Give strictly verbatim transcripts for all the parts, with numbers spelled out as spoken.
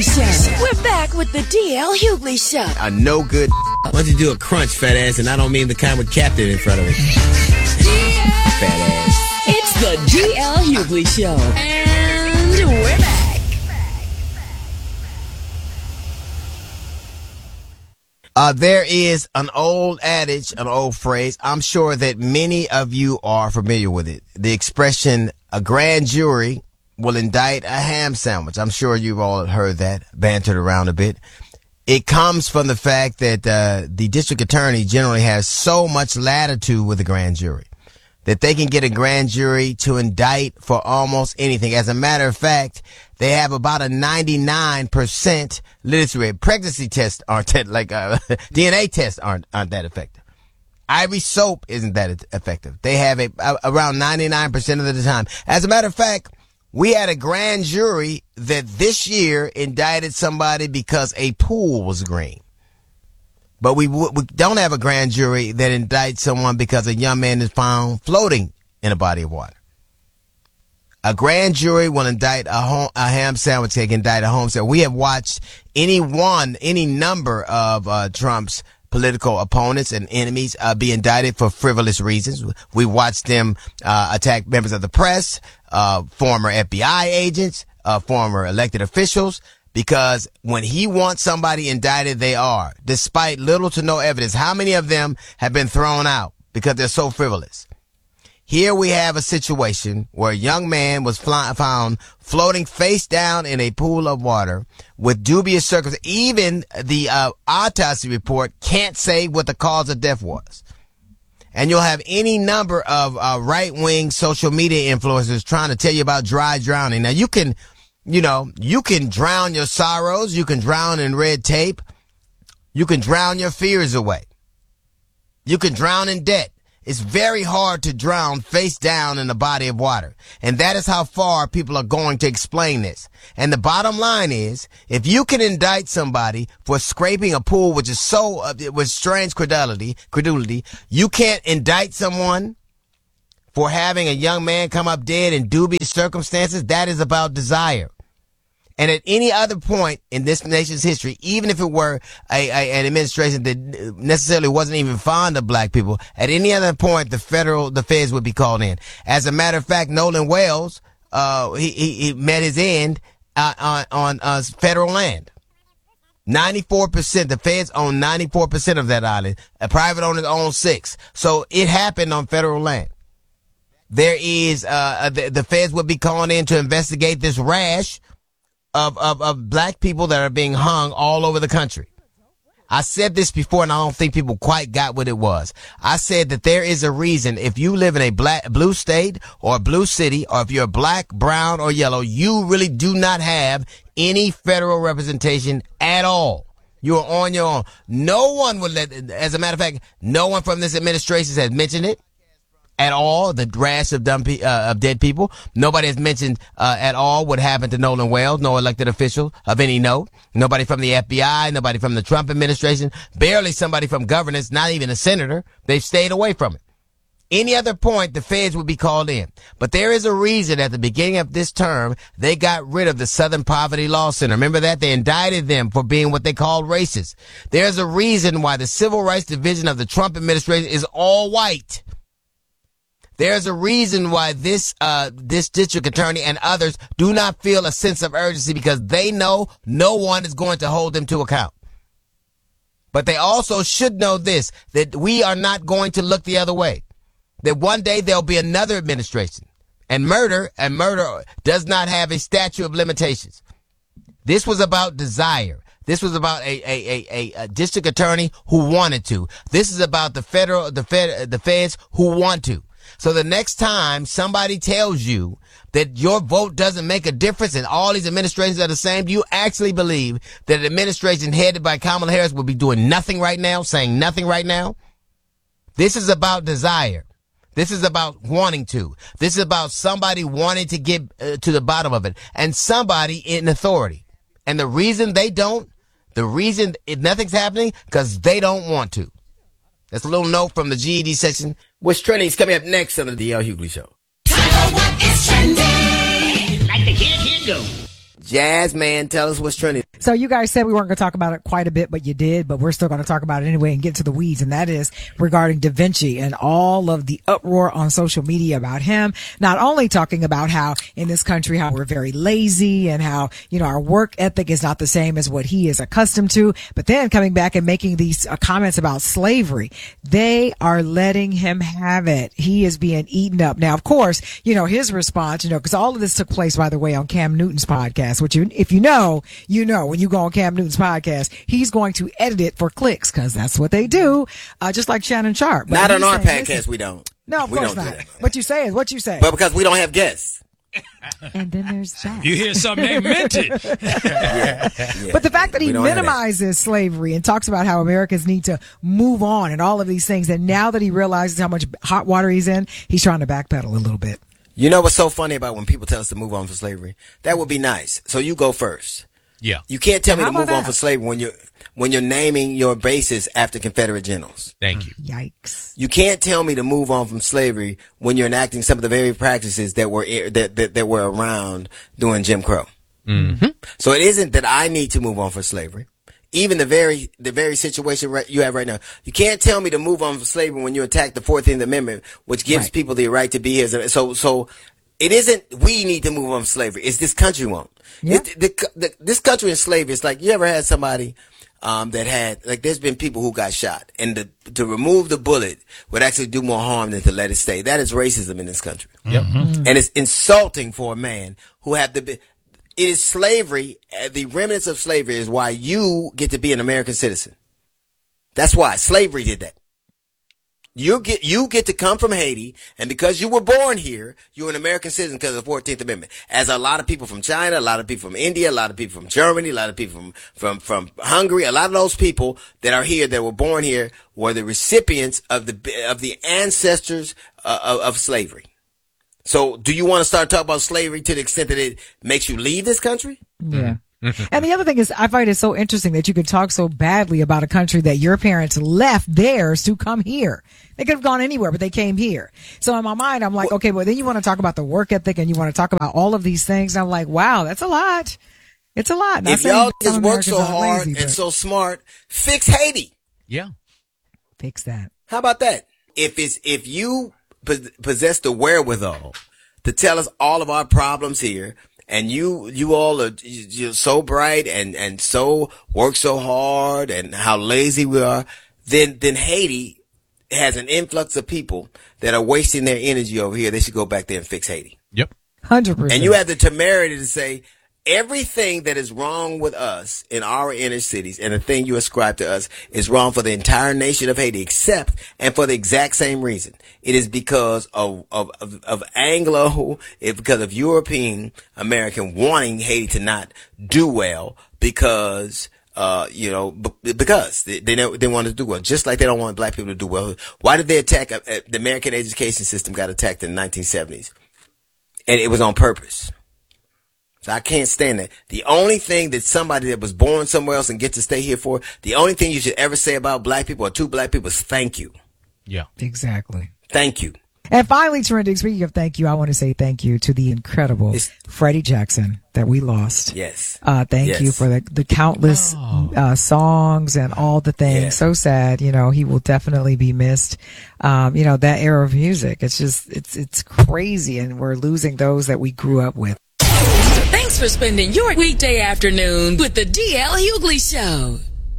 Show. We're back with the D L Hughley Show. A no good. Why don't you do a crunch, fat ass? And I don't mean the kind with Captain in front of it. Fat ass. It's the D L Hughley Show. And we're back. Uh, there is an old adage, an old phrase. I'm sure that many of you are familiar with it. The expression, a grand jury will indict a ham sandwich. I'm sure you've all heard that bantered around a bit. It comes from the fact that uh, the district attorney generally has so much latitude with the grand jury that they can get a grand jury to indict for almost anything. As a matter of fact, they have about a ninety-nine percent literacy rate. Pregnancy tests aren't that, like uh, D N A tests aren't aren't that effective. Ivory soap isn't that effective. They have a, a around ninety-nine percent of the time. As a matter of fact, we had a grand jury that this year indicted somebody because a pool was green. But we, we don't have a grand jury that indicts someone because a young man is found floating in a body of water. A grand jury will indict a, home, a ham sandwich. They can indict a home sandwich. We have watched any one, any number of uh, Trump's political opponents and enemies uh, be indicted for frivolous reasons. We watched them uh, attack members of the press, uh, former F B I agents, uh, former elected officials. Because when he wants somebody indicted, they are, despite little to no evidence. How many of them have been thrown out because they're so frivolous? Here we have a situation where a young man was fly- found floating face down in a pool of water with dubious circumstances. Even the uh, autopsy report can't say what the cause of death was. And you'll have any number of uh, right-wing social media influencers trying to tell you about dry drowning. Now, you can... You know, you can drown your sorrows. You can drown in red tape. You can drown your fears away. You can drown in debt. It's very hard to drown face down in a body of water. And that is how far people are going to explain this. And the bottom line is, if you can indict somebody for scraping a pool, which is so, uh, with strange credulity, credulity, you can't indict someone for having a young man come up dead in dubious circumstances. That is about desire. And at any other point in this nation's history, even if it were a, a, an administration that necessarily wasn't even fond of black people, at any other point, the federal, the feds would be called in. As a matter of fact, Nolan Wells, uh, he, he, he met his end, uh, on, on, uh, federal land. ninety-four percent, the feds own ninety-four percent of that island. A private owners own six. So it happened on federal land. There is, uh, the, the feds would be calling in to investigate this rash of, of, of black people that are being hung all over the country. I said this before, and I don't think people quite got what it was. I said that there is a reason if you live in a black, blue state or a blue city, or if you're black, brown, or yellow, you really do not have any federal representation at all. You are on your own. No one would let, as a matter of fact, no one from this administration has mentioned it at all, the rash of dumb pe- uh, of dead people. Nobody has mentioned uh, at all what happened to Nolan Wells, no elected official of any note. Nobody from the F B I, nobody from the Trump administration, barely somebody from governance, not even a senator. They've stayed away from it. Any other point, the feds would be called in. But there is a reason at the beginning of this term, they got rid of the Southern Poverty Law Center. Remember that? They indicted them for being what they called racist. There's a reason why the Civil Rights Division of the Trump administration is all white. There's a reason why this, uh, this district attorney and others do not feel a sense of urgency, because they know no one is going to hold them to account. But they also should know this, that we are not going to look the other way. That one day there'll be another administration, and murder and murder does not have a statute of limitations. This was about desire. This was about a, a, a, a district attorney who wanted to. This is about the federal, the fed, the feds who want to. So the next time somebody tells you that your vote doesn't make a difference and all these administrations are the same, do you actually believe that an administration headed by Kamala Harris will be doing nothing right now, saying nothing right now? This is about desire. This is about wanting to. This is about somebody wanting to get uh, to the bottom of it, and somebody in authority. And the reason they don't, the reason it, nothing's happening, because they don't want to. That's a little note from the G E D section. What's trending is coming up next on the D L Hughley Show. Time for what is trending. Like the kid, here go. Jazz man, tell us what's trending. So you guys said we weren't going to talk about it quite a bit, but you did, but we're still going to talk about it anyway and get to the weeds. And that is regarding Da Vinci and all of the uproar on social media about him. Not only talking about how in this country, how we're very lazy and how, you know, our work ethic is not the same as what he is accustomed to, but then coming back and making these uh, comments about slavery. They are letting him have it. He is being eaten up. Now, of course, you know, his response, you know, because all of this took place, by the way, on Cam Newton's podcast, which you, if you know, you know, when you go on Cam Newton's podcast, he's going to edit it for clicks because that's what they do, uh, just like Shannon Sharp. But not on our saying, podcast, listen, we don't. No, of we course don't not. do What you say is what you say. But because we don't have guests. And then there's that. You hear something, they meant it. yeah, yeah. But the fact that he We don't have that. minimizes slavery and talks about how Americans need to move on and all of these things, and now that he realizes how much hot water he's in, he's trying to backpedal a little bit. You know what's so funny about when people tell us to move on from slavery? That would be nice. So you go first. Yeah. You can't tell me How to move about on that? from slavery when you're when you're naming your bases after Confederate generals. Thank you. Yikes. You can't tell me to move on from slavery when you're enacting some of the very practices that were that that, that were around during Jim Crow. Mm-hmm. So it isn't that I need to move on from slavery. Even the very the very situation right, you have right now, you can't tell me to move on from slavery when you attack the fourteenth Amendment, which gives Right. people the right to be here. So so it isn't we need to move on from slavery. It's this country won't. Yeah. It, the, the, this country in slavery. It's like you ever had somebody um, that had like there's been people who got shot, and the, to remove the bullet would actually do more harm than to let it stay. That is racism in this country. Yep. And it's insulting for a man who have to be. It is slavery. uh, The remnants of slavery is why you get to be an American citizen. That's why slavery did that. You get you get to come from Haiti, and because you were born here, you're an American citizen because of the fourteenth Amendment. As a lot of people from China, a lot of people from India, a lot of people from Germany, a lot of people from from from Hungary, a lot of those people that are here that were born here were the recipients of the of the ancestors uh, of, of slavery. So, do you want to start talking about slavery to the extent that it makes you leave this country? Yeah. And the other thing is, I find it so interesting that you could talk so badly about a country that your parents left theirs to come here. They could have gone anywhere, but they came here. So in my mind, I'm like, okay, well, then you want to talk about the work ethic and you want to talk about all of these things. And I'm like, wow, that's a lot. It's a lot. Not If saying y'all some just work so Americans aren't hard lazy, and but so smart, fix Haiti. Yeah. fix that. How about that? If it's if you pos- possess the wherewithal to tell us all of our problems here, and you you all are you're so bright and and so work so hard and how lazy we are, then then Haiti has an influx of people that are wasting their energy over here. They should go back there and fix Haiti. Yep. one hundred percent. And you have the temerity to say everything that is wrong with us in our inner cities and the thing you ascribe to us is wrong for the entire nation of Haiti, except and for the exact same reason. It is because of, of, of, of Anglo, it's because of European American wanting Haiti to not do well because, uh, you know, b- because they, they, they want to do well, just like they don't want black people to do well. Why did they attack, uh, the American education system got attacked in the nineteen seventies? And it was on purpose. So I can't stand that. The only thing that somebody that was born somewhere else and get to stay here for, the only thing you should ever say about black people or to black people is thank you. Yeah. Exactly. Thank you. And finally, trending, speaking of thank you, I want to say thank you to the incredible It's- Freddie Jackson that we lost. Yes. Uh, thank Yes. you for the, the countless uh, songs and all the things. Yeah. So sad. You know, he will definitely be missed. Um, you know, that era of music. It's just, it's, it's crazy. And we're losing those that we grew up with. Thanks for spending your weekday afternoon with the D L Hughley Show.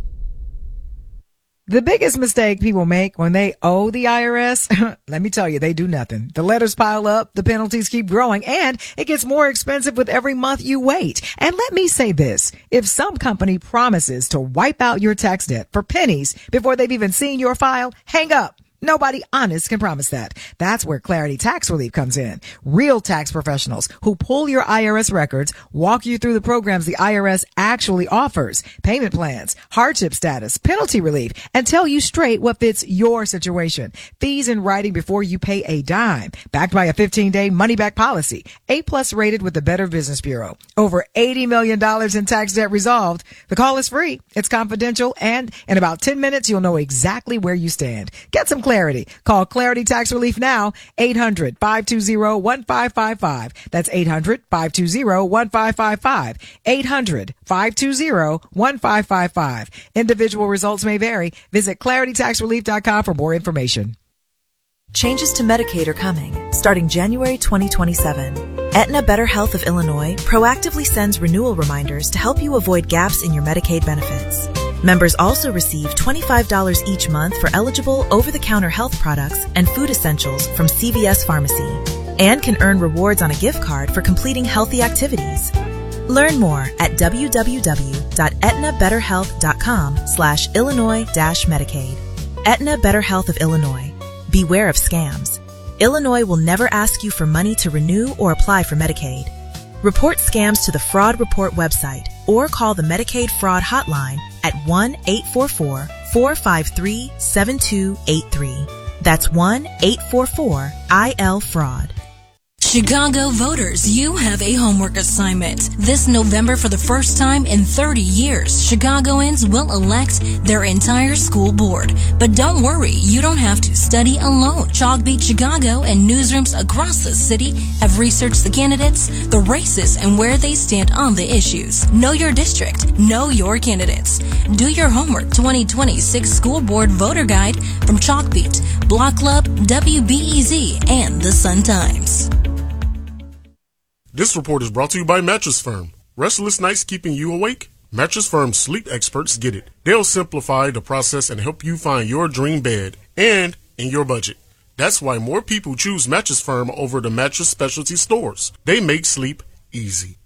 The biggest mistake people make when they owe the I R S, let me tell you, they do nothing. The letters pile up, the penalties keep growing, and it gets more expensive with every month you wait. And let me say this, if some company promises to wipe out your tax debt for pennies before they've even seen your file, hang up. Nobody honest can promise that. That's where Clarity Tax Relief comes in. Real tax professionals who pull your I R S records, walk you through the programs the I R S actually offers, payment plans, hardship status, penalty relief, and tell you straight what fits your situation. Fees in writing before you pay a dime. Backed by a fifteen-day money-back policy. A-plus rated with the Better Business Bureau. Over eighty million dollars in tax debt resolved. The call is free. It's confidential, and in about ten minutes, you'll know exactly where you stand. Get some Clarity. Call Clarity Tax Relief now, eight hundred, five two zero, one five five five. That's eight hundred, five two zero, one five five five. eight hundred, five two zero, one five five five. Individual results may vary. Visit clarity tax relief dot com for more information. Changes to Medicaid are coming, starting January twenty twenty-seven. Aetna Better Health of Illinois proactively sends renewal reminders to help you avoid gaps in your Medicaid benefits. Members also receive twenty-five dollars each month for eligible over-the-counter health products and food essentials from C V S Pharmacy, and can earn rewards on a gift card for completing healthy activities. Learn more at w w w dot aetna better health dot com slash Illinois dash Medicaid. Aetna Better Health of Illinois. Beware of scams. Illinois will never ask you for money to renew or apply for Medicaid. Report scams to the Fraud Report website or call the Medicaid Fraud Hotline at one eight four four, four five three, seven two eight three. That's one eight four four I L fraud. Chicago voters, you have a homework assignment. This November, for the first time in thirty years, Chicagoans will elect their entire school board. But don't worry, you don't have to study alone. Chalkbeat Chicago and newsrooms across the city have researched the candidates, the races, and where they stand on the issues. Know your district. Know your candidates. Do your homework twenty twenty-six School Board Voter Guide from Chalkbeat, Block Club, W B E Z, and the Sun-Times. This report is brought to you by Mattress Firm. Restless nights keeping you awake? Mattress Firm's sleep experts get it. They'll simplify the process and help you find your dream bed and in your budget. That's why more people choose Mattress Firm over the mattress specialty stores. They make sleep easy.